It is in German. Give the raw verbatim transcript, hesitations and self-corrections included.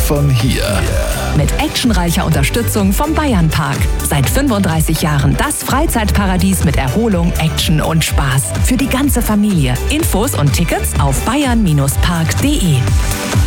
von hier. Mit actionreicher Unterstützung vom Bayernpark. Seit fünfunddreißig Jahren das Freizeitparadies mit Erholung, Action und Spaß. Für die ganze Familie. Infos und Tickets auf bayern Bindestrich park punkt de.